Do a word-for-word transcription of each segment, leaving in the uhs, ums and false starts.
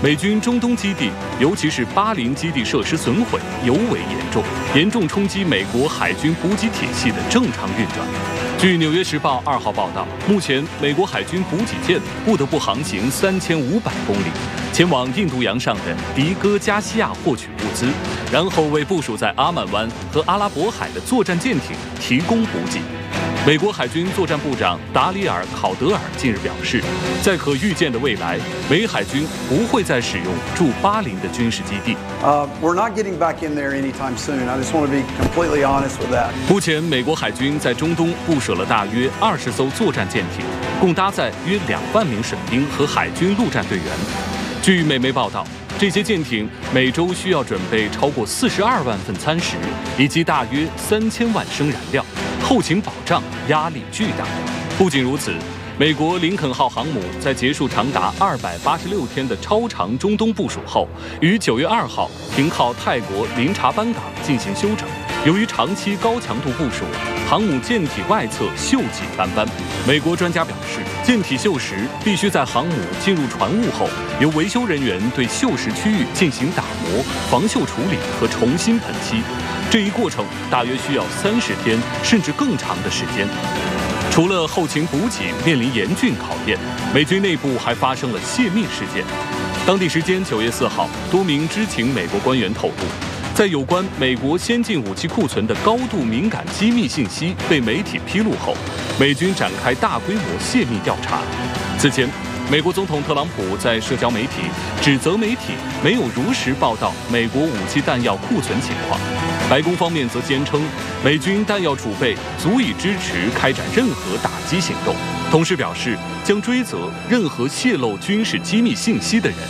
美军中东基地，尤其是巴林基地设施损毁尤为严重，严重冲击美国海军补给体系的正常运转。据《纽约时报》二号报道，目前美国海军补给舰不得不航行三千五百公里，前往印度洋上的迪戈加西亚获取物资，然后为部署在阿曼湾和阿拉伯海的作战舰艇提供补给。美国海军作战部长达里尔·考德尔近日表示，在可预见的未来，美海军不会再使用驻巴林的军事基地。 Uh, we're not getting back in there anytime soon. I just want to be completely honest with that. 目前，美国海军在中东部署了大约二十艘作战舰艇，共搭载约两万名水兵和海军陆战队员。据美媒报道，这些舰艇每周需要准备超过四十二万份餐食，以及大约三千万升燃料，后勤保障压力巨大。不仅如此，美国林肯号航母在结束长达二百八十六天的超长中东部署后，于九月二号停靠泰国林察班港进行休整。由于长期高强度部署，航母舰体外侧锈迹斑斑。美国专家表示，舰体锈蚀必须在航母进入船坞后，由维修人员对锈蚀区域进行打磨、防锈处理和重新喷漆。这一过程大约需要三十天甚至更长的时间。除了后勤补给面临严峻考验，美军内部还发生了泄密事件。当地时间九月四号，多名知情美国官员透露，在有关美国先进武器库存的高度敏感机密信息被媒体披露后，美军展开大规模泄密调查。此前，美国总统特朗普在社交媒体指责媒体没有如实报道美国武器弹药库存情况。白宫方面则坚称，美军弹药储备足以支持开展任何打击行动，同时表示将追责任何泄露军事机密信息的人。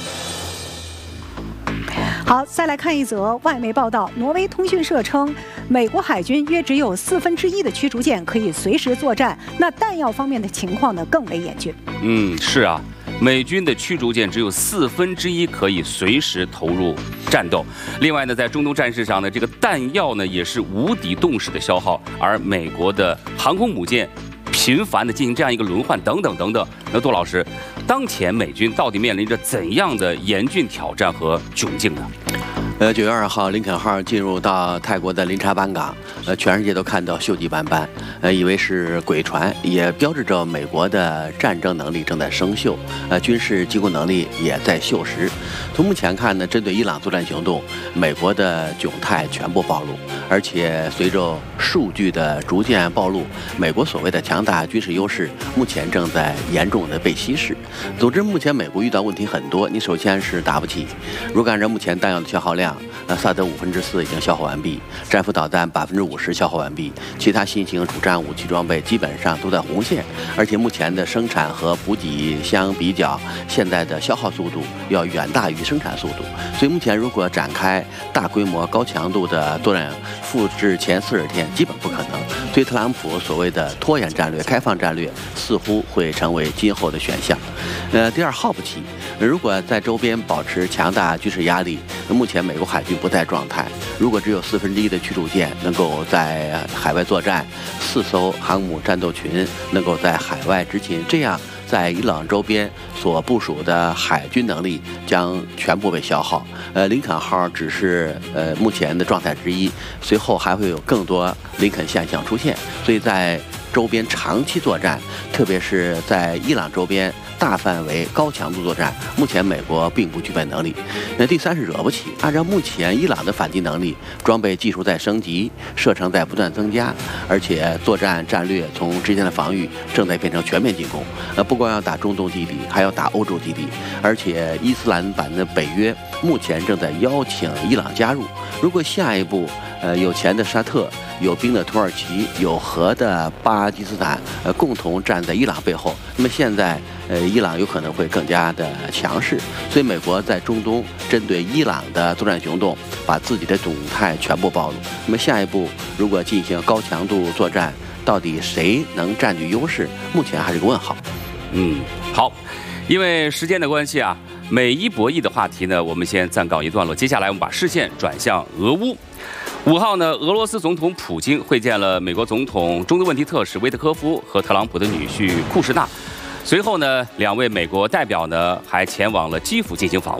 好，再来看一则外媒报道，挪威通讯社称，美国海军约只有四分之一的驱逐舰可以随时作战，那弹药方面的情况呢更为严峻。 嗯，是啊，美军的驱逐舰只有四分之一可以随时投入战斗。另外呢，在中东战事上呢，这个弹药呢也是无底洞式的消耗，而美国的航空母舰频繁的进行这样一个轮换，等等等等。那杜老师，当前美军到底面临着怎样的严峻挑战和窘境呢？ 呃，九月二号，林肯号进入到泰国的林察班港，呃，全世界都看到锈迹斑斑，呃，以为是鬼船，也标志着美国的战争能力正在生锈，呃，军事机构能力也在锈蚀。从目前看呢，针对伊朗作战行动，美国的窘态全部暴露，而且随着数据的逐渐暴露，美国所谓的强大军事优势，目前正在严重的被稀释。总之，目前美国遇到问题很多，你首先是打不起，如果按照目前弹药的消耗量，呃，萨德五分之四已经消耗完毕，战斧导弹百分之五十消耗完毕，其他新型主战武器装备基本上都在红线，而且目前的生产和补给相比较，现在的消耗速度要远大于生产速度，所以目前如果展开大规模高强度的作战，复制前四十天基本不可能。所以特朗普所谓的拖延战略、开放战略似乎会成为今后的选项。呃，第二，耗不起。如果在周边保持强大军事压力，目前美国海军不在状态。如果只有四分之一的驱逐舰能够在海外作战，四艘航母战斗群能够在海外执勤，这样在伊朗周边所部署的海军能力将全部被消耗。呃，林肯号只是呃目前的状态之一，随后还会有更多林肯现象出现，所以在周边长期作战，特别是在伊朗周边大范围高强度作战，目前美国并不具备能力。那第三是惹不起，按照目前伊朗的反击能力，装备技术在升级，射程在不断增加，而且作战战略从之前的防御正在变成全面进攻。呃，不光要打中东基地，还要打欧洲基地，而且伊斯兰版的北约目前正在邀请伊朗加入。如果下一步，呃，有钱的沙特，有兵的土耳其，有核的巴基斯坦，呃，共同站在伊朗背后，那么现在，呃，伊朗有可能会更加的强势。所以，美国在中东针对伊朗的作战行动，把自己的动态全部暴露。那么下一步，如果进行高强度作战，到底谁能占据优势？目前还是个问号。 嗯，好，因为时间的关系啊，美伊博弈的话题呢，我们先暂告一段落。接下来我们把视线转向俄乌。五号呢，俄罗斯总统普京会见了美国总统中东问题特使威特科夫和特朗普的女婿库什纳。随后呢，两位美国代表呢还前往了基辅进行访问。